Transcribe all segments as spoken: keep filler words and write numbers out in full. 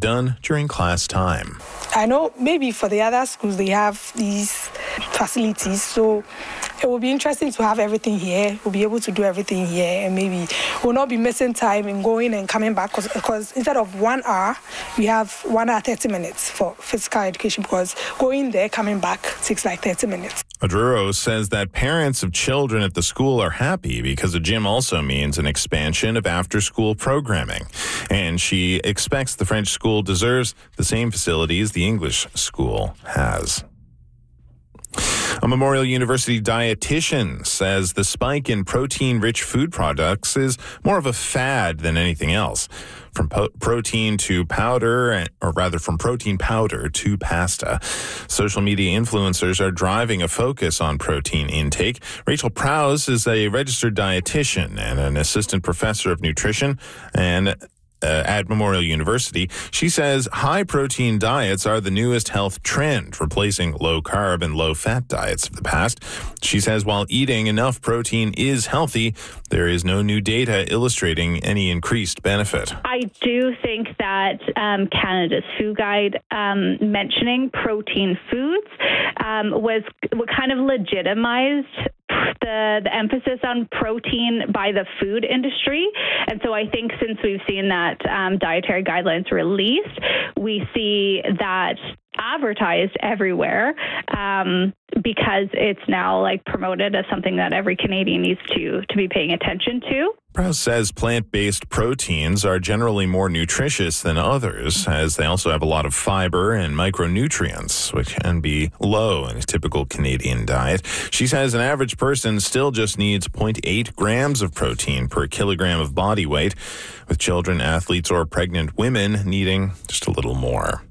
done during class time. I know maybe for the other schools they have these facilities, so it will be interesting to have everything here. We'll be able to do everything here, and maybe we'll not be missing time in going and coming back, because instead of one hour, we have one hour thirty minutes for physical education, because going there, coming back takes like thirty minutes. Maduro says that parents of children at the school are happy because a gym also means an expansion of after-school programming. And she expects the French school deserves the same facilities the English school has. A Memorial University dietitian says the spike in protein-rich food products is more of a fad than anything else. From po- protein to powder, or rather from protein powder to pasta. Social media influencers are driving a focus on protein intake. Rachel Prowse is a registered dietitian and an assistant professor of nutrition and Uh, at Memorial University. She says high-protein diets are the newest health trend, replacing low-carb and low-fat diets of the past. She says while eating enough protein is healthy, there is no new data illustrating any increased benefit. I do think that um, Canada's Food Guide um, mentioning protein foods um, was what kind of legitimized the, the emphasis on protein by the food industry. And so I think since we've seen that um, dietary guidelines released, we see that advertised everywhere um, because it's now like promoted as something that every Canadian needs to, to be paying attention to. Prowse says plant-based proteins are generally more nutritious than others, as they also have a lot of fiber and micronutrients, which can be low in a typical Canadian diet. She says an average person still just needs zero point eight grams of protein per kilogram of body weight, with children, athletes, or pregnant women needing just a little more.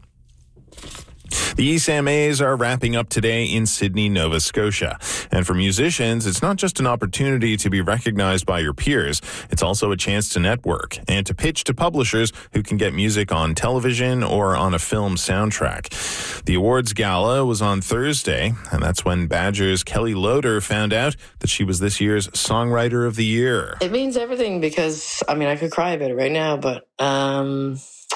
The E S A M As are wrapping up today in Sydney, Nova Scotia. And for musicians, it's not just an opportunity to be recognized by your peers. It's also a chance to network and to pitch to publishers who can get music on television or on a film soundtrack. The awards gala was on Thursday, and that's when Badger's Kelly Loader found out that she was this year's Songwriter of the Year. It means everything because, I mean, I could cry about it right now, but um,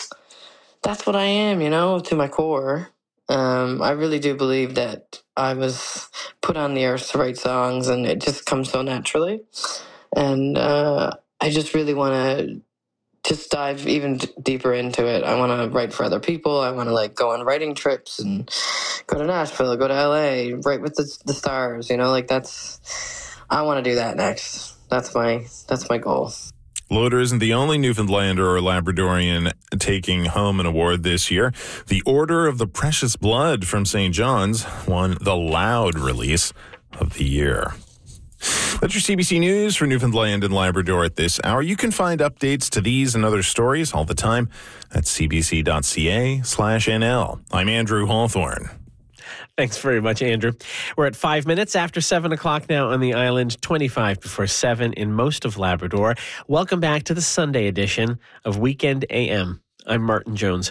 that's what I am, you know, to my core. Um, I really do believe that I was put on the earth to write songs, and it just comes so naturally. And uh, I just really want to just dive even d- deeper into it. I want to write for other people. I want to like go on writing trips and go to Nashville, go to L A, write with the, the stars. You know, like that's. I want to do that next. That's my that's my goal. Loader isn't the only Newfoundlander or Labradorian taking home an award this year. The Order of the Precious Blood from Saint John's won the Loud Release of the Year. That's your C B C News for Newfoundland and Labrador at this hour. You can find updates to these and other stories all the time at cbc.ca slash NL. I'm Andrew Hawthorne. Thanks very much, Andrew. We're at five minutes after seven o'clock now on the island, twenty-five before seven in most of Labrador. Welcome back to the Sunday edition of Weekend A M. I'm Martin Jones.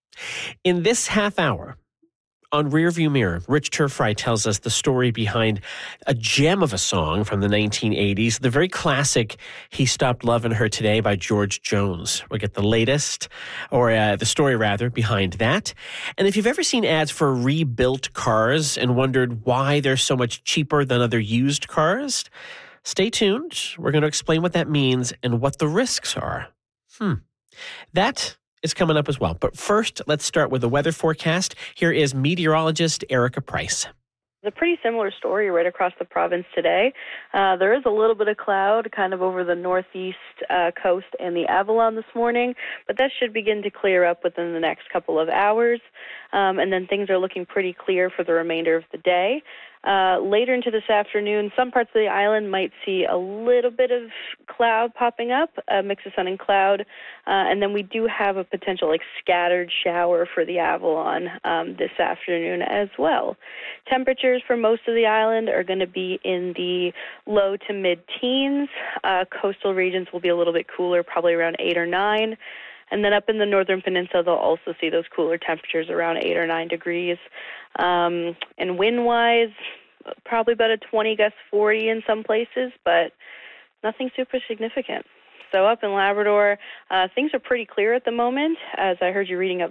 In this half hour, on Rearview Mirror, Rich Turfry tells us the story behind a gem of a song from the nineteen eighties, the very classic He Stopped Lovin' Her Today by George Jones. We'll get the latest, or uh, the story rather, behind that. And if you've ever seen ads for rebuilt cars and wondered why they're so much cheaper than other used cars, stay tuned. We're going to explain what that means and what the risks are. Hmm. That is coming up as well. But first, let's start with the weather forecast. Here is meteorologist Erica Price. It's a pretty similar story right across the province today. Uh, there is a little bit of cloud kind of over the northeast uh, coast and the Avalon this morning, but that should begin to clear up within the next couple of hours. Um, and then things are looking pretty clear for the remainder of the day. Uh, later into this afternoon, some parts of the island might see a little bit of cloud popping up, a mix of sun and cloud, uh, and then we do have a potential like scattered shower for the Avalon um, this afternoon as well. Temperatures for most of the island are going to be in the low to mid-teens. Uh, coastal regions will be a little bit cooler, probably around eight or nine. And then up in the northern peninsula, they'll also see those cooler temperatures around eight or nine degrees. Um, and wind-wise, probably about a twenty gust forty in some places, but nothing super significant. So up in Labrador, uh, things are pretty clear at the moment. As I heard you reading up